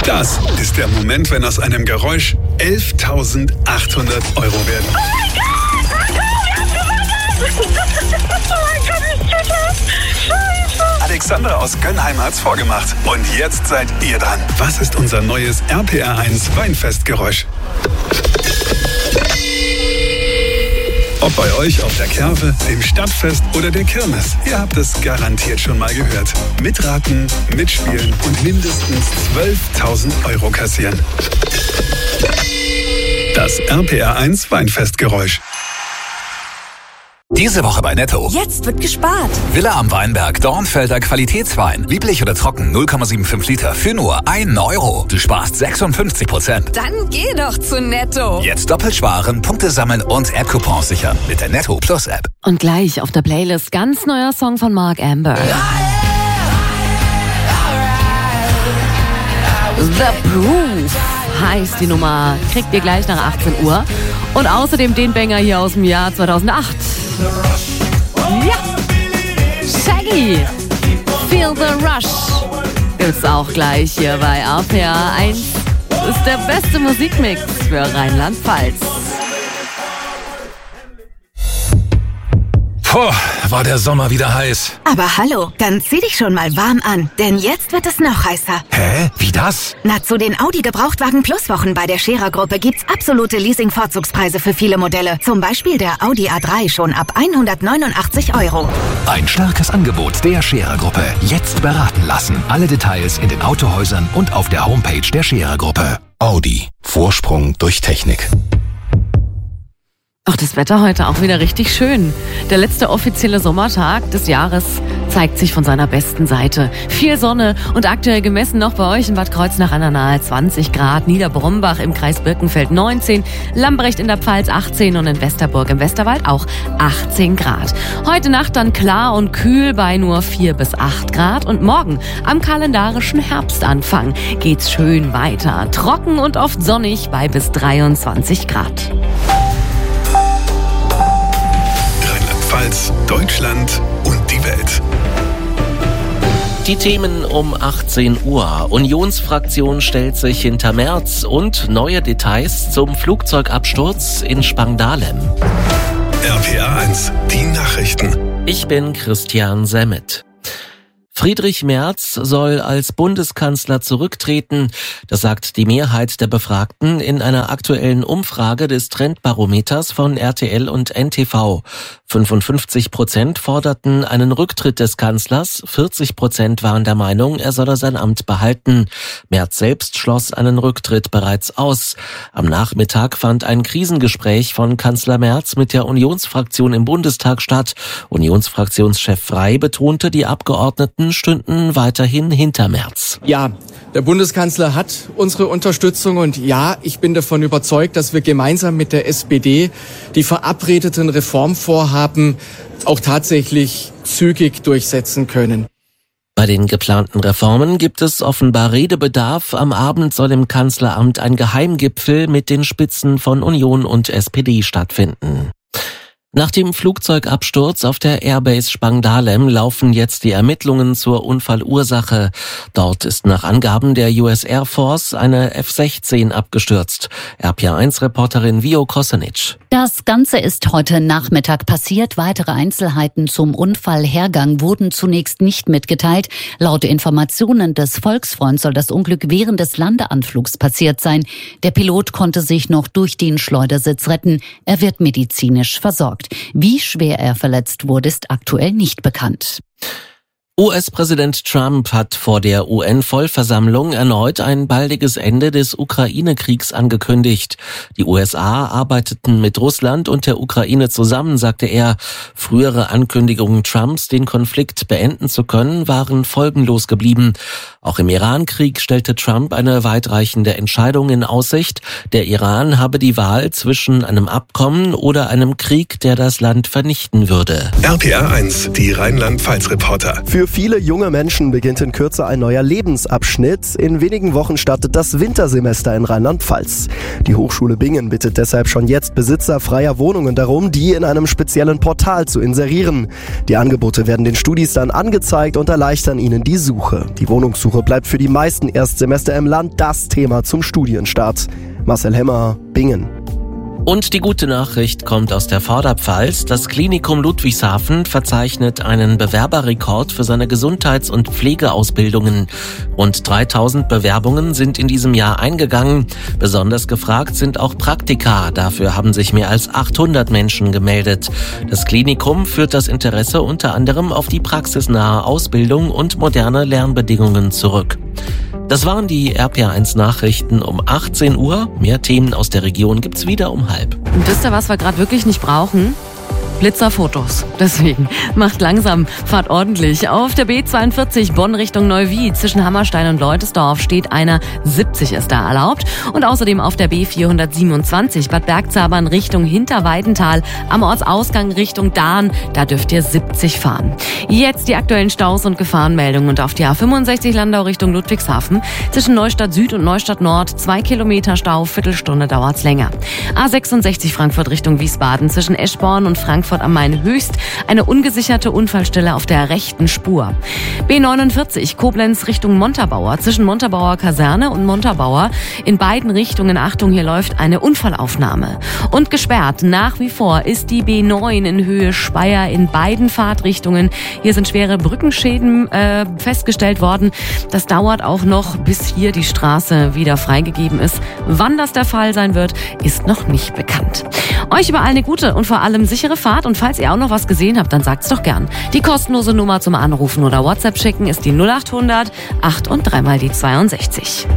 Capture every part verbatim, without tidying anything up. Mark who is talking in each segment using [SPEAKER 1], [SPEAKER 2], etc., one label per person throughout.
[SPEAKER 1] Das ist der Moment, wenn aus einem Geräusch elftausendachthundert Euro werden.
[SPEAKER 2] Oh mein Gott! Oh mein Gott, ich tue das! Scheiße!
[SPEAKER 1] Alexandra aus Gönnheim hat's vorgemacht. Und jetzt seid ihr dran. Was ist unser neues R P R eins Weinfestgeräusch? Ob bei euch auf der Kerwe, dem Stadtfest oder der Kirmes, ihr habt es garantiert schon mal gehört. Mitraten, mitspielen und mindestens zwölftausend Euro kassieren. Das R P R eins Weinfestgeräusch.
[SPEAKER 3] Diese Woche bei Netto.
[SPEAKER 4] Jetzt wird gespart.
[SPEAKER 3] Villa am Weinberg, Dornfelder Qualitätswein. Lieblich oder trocken, null Komma fünfundsiebzig Liter für nur einen Euro. Du sparst sechsundfünfzig Prozent.
[SPEAKER 4] Dann geh doch zu Netto.
[SPEAKER 3] Jetzt doppelt sparen, Punkte sammeln und App-Coupons sichern mit der Netto Plus App.
[SPEAKER 5] Und gleich auf der Playlist ganz neuer Song von Mark Amber. The Proof heißt die Nummer. Kriegt ihr gleich nach achtzehn Uhr. Und außerdem den Banger hier aus dem Jahr zweitausendacht. Ja! Shaggy! Feel the Rush! Gibt's auch gleich hier bei R P R eins. Ist der beste Musikmix für Rheinland-Pfalz.
[SPEAKER 6] Puh, war der Sommer wieder heiß.
[SPEAKER 7] Aber hallo, dann zieh dich schon mal warm an, denn jetzt wird es noch heißer.
[SPEAKER 6] Hä? Wie das?
[SPEAKER 7] Na, zu den Audi Gebrauchtwagen Plus Wochen bei der Scherer-Gruppe gibt's absolute Leasing-Vorzugspreise für viele Modelle. Zum Beispiel der Audi A drei schon ab hundertneunundachtzig Euro.
[SPEAKER 3] Ein starkes Angebot der Scherer-Gruppe. Jetzt beraten lassen. Alle Details in den Autohäusern und auf der Homepage der Scherer-Gruppe.
[SPEAKER 8] Audi. Vorsprung durch Technik.
[SPEAKER 5] Ach, das Wetter heute auch wieder richtig schön. Der letzte offizielle Sommertag des Jahres zeigt sich von seiner besten Seite. Viel Sonne und aktuell gemessen noch bei euch in Bad Kreuznach an der Nahe zwanzig Grad, Niederbrombach im Kreis Birkenfeld neunzehn, Lambrecht in der Pfalz achtzehn und in Westerburg im Westerwald auch achtzehn Grad. Heute Nacht dann klar und kühl bei nur vier bis acht Grad und morgen am kalendarischen Herbstanfang geht's schön weiter. Trocken und oft sonnig bei bis dreiundzwanzig Grad.
[SPEAKER 1] Rheinland-Pfalz, Deutschland und die Welt.
[SPEAKER 9] Die Themen um achtzehn Uhr. Unionsfraktion stellt sich hinter Merz und neue Details zum Flugzeugabsturz in Spangdahlem.
[SPEAKER 1] R P R eins, die Nachrichten.
[SPEAKER 9] Ich bin Christian Semmet. Friedrich Merz soll als Bundeskanzler zurücktreten. Das sagt die Mehrheit der Befragten in einer aktuellen Umfrage des Trendbarometers von R T L und N T V. fünfundfünfzig Prozent forderten einen Rücktritt des Kanzlers, vierzig Prozent waren der Meinung, er solle sein Amt behalten. Merz selbst schloss einen Rücktritt bereits aus. Am Nachmittag fand ein Krisengespräch von Kanzler Merz mit der Unionsfraktion im Bundestag statt. Unionsfraktionschef Frey betonte, die Abgeordneten stünden weiterhin hinter Merz.
[SPEAKER 10] Ja, der Bundeskanzler hat unsere Unterstützung und ja, ich bin davon überzeugt, dass wir gemeinsam mit der S P D die verabredeten Reformvorhaben auch tatsächlich zügig durchsetzen können.
[SPEAKER 9] Bei den geplanten Reformen gibt es offenbar Redebedarf. Am Abend soll im Kanzleramt ein Geheimgipfel mit den Spitzen von Union und S P D stattfinden. Nach dem Flugzeugabsturz auf der Airbase Spangdahlem laufen jetzt die Ermittlungen zur Unfallursache. Dort ist nach Angaben der U S Air Force eine F sechzehn abgestürzt. R P R eins Reporterin Vio Kosenic.
[SPEAKER 11] Das Ganze ist heute Nachmittag passiert. Weitere Einzelheiten zum Unfallhergang wurden zunächst nicht mitgeteilt. Laut Informationen des Volksfreunds soll das Unglück während des Landeanflugs passiert sein. Der Pilot konnte sich noch durch den Schleudersitz retten. Er wird medizinisch versorgt. Wie schwer er verletzt wurde, ist aktuell nicht bekannt.
[SPEAKER 9] U S-Präsident Trump hat vor der U N-Vollversammlung erneut ein baldiges Ende des Ukraine-Kriegs angekündigt. Die U S A arbeiteten mit Russland und der Ukraine zusammen, sagte er. Frühere Ankündigungen Trumps, den Konflikt beenden zu können, waren folgenlos geblieben. Auch im Iran-Krieg stellte Trump eine weitreichende Entscheidung in Aussicht. Der Iran habe die Wahl zwischen einem Abkommen oder einem Krieg, der das Land vernichten würde.
[SPEAKER 1] R P R eins, die Rheinland-Pfalz-Reporter. Für
[SPEAKER 12] Für viele junge Menschen beginnt in Kürze ein neuer Lebensabschnitt. In wenigen Wochen startet das Wintersemester in Rheinland-Pfalz. Die Hochschule Bingen bittet deshalb schon jetzt Besitzer freier Wohnungen darum, die in einem speziellen Portal zu inserieren. Die Angebote werden den Studis dann angezeigt und erleichtern ihnen die Suche. Die Wohnungssuche bleibt für die meisten Erstsemester im Land das Thema zum Studienstart. Marcel Hemmer, Bingen.
[SPEAKER 9] Und die gute Nachricht kommt aus der Vorderpfalz. Das Klinikum Ludwigshafen verzeichnet einen Bewerberrekord für seine Gesundheits- und Pflegeausbildungen. Rund dreitausend Bewerbungen sind in diesem Jahr eingegangen. Besonders gefragt sind auch Praktika. Dafür haben sich mehr als achthundert Menschen gemeldet. Das Klinikum führt das Interesse unter anderem auf die praxisnahe Ausbildung und moderne Lernbedingungen zurück. Das waren die R P R eins Nachrichten um achtzehn Uhr. Mehr Themen aus der Region gibt's wieder um halb.
[SPEAKER 5] Und wisst ihr, was wir gerade wirklich nicht brauchen? Blitzerfotos. Deswegen macht langsam, fahrt ordentlich. Auf der B zweiundvierzig Bonn Richtung Neuwied zwischen Hammerstein und Leutesdorf steht einer, siebzig ist da erlaubt. Und außerdem auf der B vierhundertsiebenundzwanzig Bad Bergzabern Richtung Hinterweidenthal am Ortsausgang Richtung Dahn, da dürft ihr siebzig fahren. Jetzt die aktuellen Staus und Gefahrenmeldungen und auf die A fünfundsechzig Landau Richtung Ludwigshafen zwischen Neustadt Süd und Neustadt Nord zwei Kilometer Stau, Viertelstunde dauert's länger. A sechsundsechzig Frankfurt Richtung Wiesbaden zwischen Eschborn und Frankfurt am Main Höchst eine ungesicherte Unfallstelle auf der rechten Spur. B neunundvierzig Koblenz Richtung Montabaur zwischen Montabaur Kaserne und Montabaur in beiden Richtungen. Achtung, hier läuft eine Unfallaufnahme. Und gesperrt nach wie vor ist die B neun in Höhe Speyer in beiden Fahrtrichtungen. Hier sind schwere Brückenschäden äh, festgestellt worden. Das dauert auch noch, bis hier die Straße wieder freigegeben ist. Wann das der Fall sein wird, ist noch nicht bekannt. Euch überall eine gute und vor allem sichere Fahrt. Und falls ihr auch noch was gesehen habt, dann sagt's doch gern. Die kostenlose Nummer zum Anrufen oder WhatsApp schicken ist die null achthundert acht und dreimal die zweiundsechzig.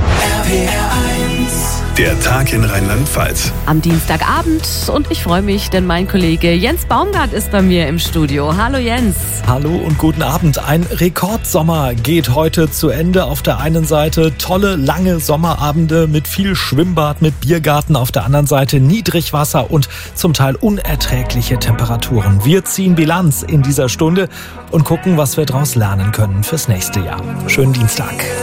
[SPEAKER 1] R P R eins. Der Tag in Rheinland-Pfalz.
[SPEAKER 5] Am Dienstagabend und ich freue mich, denn mein Kollege Jens Baumgart ist bei mir im Studio. Hallo Jens.
[SPEAKER 13] Hallo und guten Abend. Ein Rekordsommer geht heute zu Ende. Auf der einen Seite tolle, lange Sommerabende mit viel Schwimmbad, mit Biergarten. Auf der anderen Seite Niedrigwasser und zum Teil unerträgliche Temperaturen. Wir ziehen Bilanz in dieser Stunde und gucken, was wir daraus lernen können fürs nächste Jahr. Schönen Dienstag.